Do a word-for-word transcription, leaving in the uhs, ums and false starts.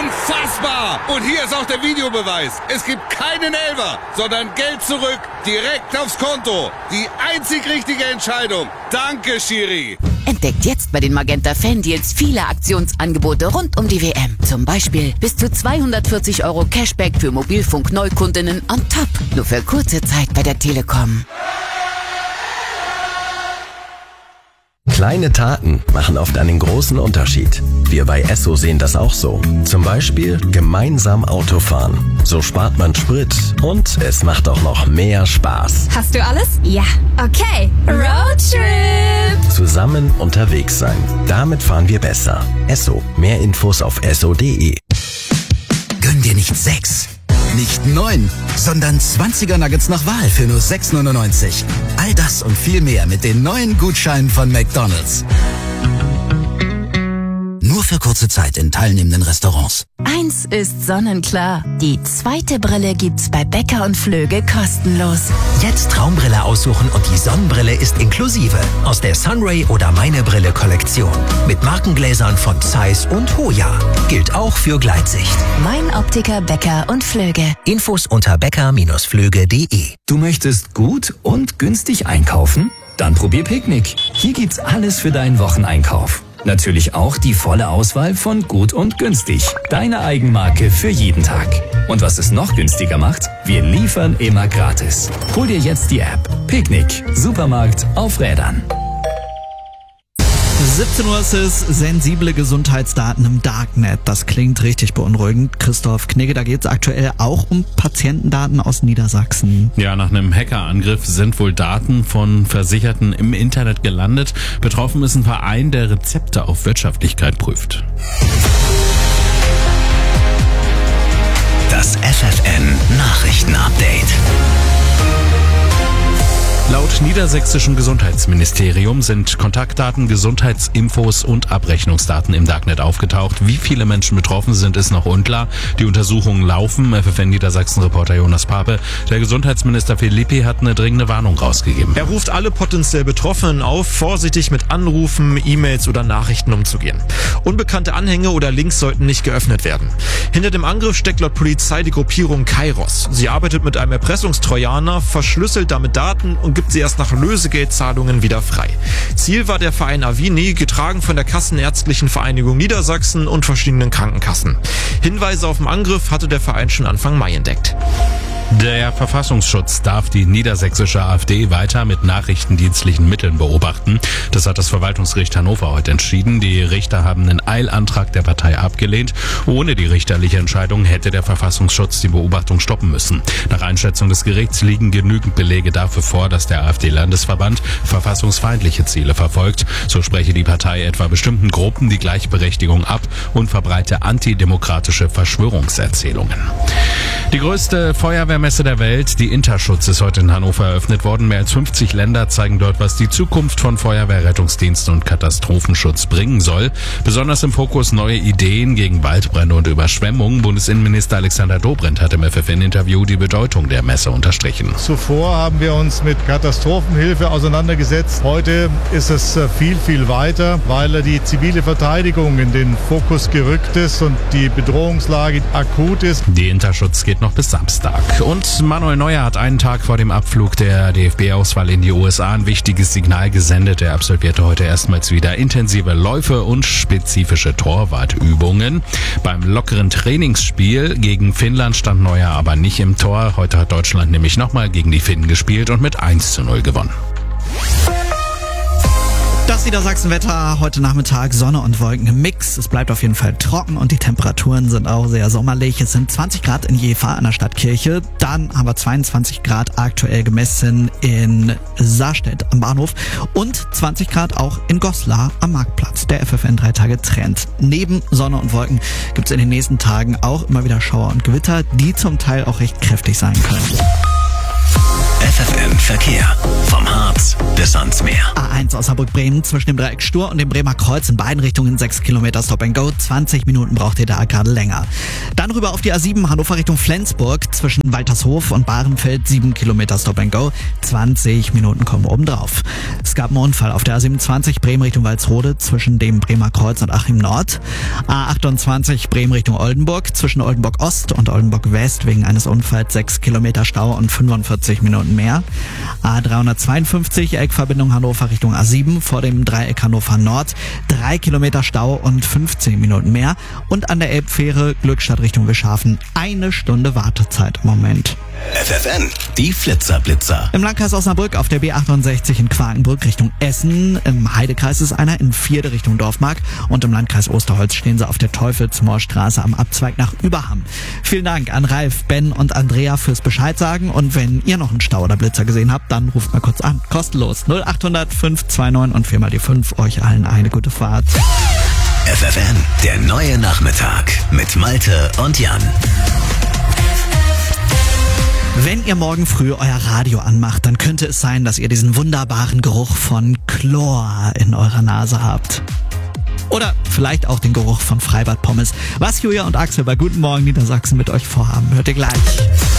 Unfassbar! Und hier ist auch der Videobeweis. Es gibt keinen Elfer, sondern Geld zurück, direkt aufs Konto. Die einzig richtige Entscheidung. Danke, Schiri. Entdeckt jetzt bei den Magenta Fan Deals viele Aktionsangebote rund um die W M. Zum Beispiel bis zu zweihundertvierzig Euro Cashback für Mobilfunk-Neukundinnen on top. Nur für kurze Zeit bei der Telekom. Kleine Taten machen oft einen großen Unterschied. Wir bei Esso sehen das auch so. Zum Beispiel gemeinsam Autofahren. So spart man Sprit und es macht auch noch mehr Spaß. Hast du alles? Ja. Okay. Roadtrip! Zusammen unterwegs sein. Damit fahren wir besser. Esso. Mehr Infos auf esso punkt de. Gönn dir nicht sechs, nicht neun, sondern zwanziger Nuggets nach Wahl für nur sechs neunundneunzig. All das und viel mehr mit den neuen Gutscheinen von McDonald's. Nur für kurze Zeit in teilnehmenden Restaurants. Eins ist sonnenklar. Die zweite Brille gibt's bei Becker und Flöge kostenlos. Jetzt Traumbrille aussuchen und die Sonnenbrille ist inklusive. Aus der Sunray oder Meine Brille Kollektion. Mit Markengläsern von Zeiss und Hoya. Gilt auch für Gleitsicht. Mein Optiker Becker und Flöge. Infos unter becker Bindestrich flöge punkt de. Du möchtest gut und günstig einkaufen? Dann probier Picknick. Hier gibt's alles für deinen Wocheneinkauf. Natürlich auch die volle Auswahl von Gut und Günstig. Deine Eigenmarke für jeden Tag. Und was es noch günstiger macht, wir liefern immer gratis. Hol dir jetzt die App. Picknick. Supermarkt auf Rädern. siebzehn Uhr ist es, sensible Gesundheitsdaten im Darknet. Das klingt richtig beunruhigend. Christoph Knigge, da geht es aktuell auch um Patientendaten aus Niedersachsen. Ja, nach einem Hackerangriff sind wohl Daten von Versicherten im Internet gelandet. Betroffen ist ein Verein, der Rezepte auf Wirtschaftlichkeit prüft. Das F F N Nachrichtenupdate. Laut niedersächsischem Gesundheitsministerium sind Kontaktdaten, Gesundheitsinfos und Abrechnungsdaten im Darknet aufgetaucht. Wie viele Menschen betroffen sind, ist noch unklar. Die Untersuchungen laufen. F F N Niedersachsen-Reporter Jonas Pape. Der Gesundheitsminister Philippi hat eine dringende Warnung rausgegeben. Er ruft alle potenziell Betroffenen auf, vorsichtig mit Anrufen, E-Mails oder Nachrichten umzugehen. Unbekannte Anhänge oder Links sollten nicht geöffnet werden. Hinter dem Angriff steckt laut Polizei die Gruppierung Kairos. Sie arbeitet mit einem Erpressungstrojaner, verschlüsselt damit Daten und gibt sie erst nach Lösegeldzahlungen wieder frei. Ziel war der Verein Avini, getragen von der Kassenärztlichen Vereinigung Niedersachsen und verschiedenen Krankenkassen. Hinweise auf den Angriff hatte der Verein schon Anfang Mai entdeckt. Der Verfassungsschutz darf die niedersächsische AfD weiter mit nachrichtendienstlichen Mitteln beobachten. Das hat das Verwaltungsgericht Hannover heute entschieden. Die Richter haben einen Eilantrag der Partei abgelehnt. Ohne die richterliche Entscheidung hätte der Verfassungsschutz die Beobachtung stoppen müssen. Nach Einschätzung des Gerichts liegen genügend Belege dafür vor, dass der AfD-Landesverband verfassungsfeindliche Ziele verfolgt. So spreche die Partei etwa bestimmten Gruppen die Gleichberechtigung ab und verbreite antidemokratische Verschwörungserzählungen. Die größte Feuerwehrmesse der Welt, die Interschutz, ist heute in Hannover eröffnet worden. Mehr als fünfzig Länder zeigen dort, was die Zukunft von Feuerwehr, Rettungsdiensten und Katastrophenschutz bringen soll. Besonders im Fokus neue Ideen gegen Waldbrände und Überschwemmungen. Bundesinnenminister Alexander Dobrindt hat im F F N-Interview die Bedeutung der Messe unterstrichen. Zuvor haben wir uns mit Katastrophenhilfe auseinandergesetzt. Heute ist es viel, viel weiter, weil die zivile Verteidigung in den Fokus gerückt ist und die Bedrohungslage akut ist. Die Interschutz geht noch bis Samstag. Und Manuel Neuer hat einen Tag vor dem Abflug der D F B-Auswahl in die U S A ein wichtiges Signal gesendet. Er absolvierte heute erstmals wieder intensive Läufe und spezifische Torwartübungen. Beim lockeren Trainingsspiel gegen Finnland stand Neuer aber nicht im Tor. Heute hat Deutschland nämlich nochmal gegen die Finnen gespielt und mit eins zu null gewonnen. Das Niedersachsen-Wetter, heute Nachmittag Sonne und Wolken im Mix. Es bleibt auf jeden Fall trocken und die Temperaturen sind auch sehr sommerlich. Es sind zwanzig Grad in Jever an der Stadtkirche. Dann haben wir zweiundzwanzig Grad aktuell gemessen in Saarstedt am Bahnhof und zwanzig Grad auch in Goslar am Marktplatz. Der F F N drei Tage Trend. Neben Sonne und Wolken gibt es in den nächsten Tagen auch immer wieder Schauer und Gewitter, die zum Teil auch recht kräftig sein können. F F N Verkehr. Vom Harz bis ans Meer. A eins Osnabrück-Bremen zwischen dem Dreieck Stur und dem Bremer Kreuz in beiden Richtungen sechs Kilometer Stop and Go. zwanzig Minuten braucht ihr da gerade länger. Dann rüber auf die A sieben Hannover Richtung Flensburg zwischen Waltershof und Bahrenfeld sieben Kilometer Stop and Go. zwanzig Minuten kommen oben drauf. Es gab einen Unfall auf der A siebenundzwanzig Bremen Richtung Walsrode zwischen dem Bremer Kreuz und Achim Nord. A achtundzwanzig Bremen Richtung Oldenburg zwischen Oldenburg Ost und Oldenburg West wegen eines Unfalls sechs Kilometer Stau und fünfundvierzig Minuten mehr. A dreihundertzweiundfünfzig Eckverbindung Hannover Richtung A sieben vor dem Dreieck Hannover Nord. drei Kilometer Stau und fünfzehn Minuten mehr. Und an der Elbfähre Glückstadt Richtung Wischhafen eine Stunde Wartezeit im Moment. F F N, die Flitzer-Blitzer. Im Landkreis Osnabrück auf der B achtundsechzig in Quakenbrück Richtung Essen. Im Heidekreis ist einer in Vierde Richtung Dorfmark. Und im Landkreis Osterholz stehen sie auf der Teufelsmoorstraße am Abzweig nach Überham. Vielen Dank an Ralf, Ben und Andrea fürs Bescheid sagen. Und wenn ihr noch einen Stau oder Blitzer gesehen habt, dann ruft mal kurz an. Kostenlos. null achthundert fünf zwei neun und vier mal die fünf. Euch allen eine gute Fahrt. F F N, der neue Nachmittag mit Malte und Jan. Wenn ihr morgen früh euer Radio anmacht, dann könnte es sein, dass ihr diesen wunderbaren Geruch von Chlor in eurer Nase habt. Oder vielleicht auch den Geruch von Freibad Pommes. Was Julia und Axel bei Guten Morgen Niedersachsen mit euch vorhaben, hört ihr gleich.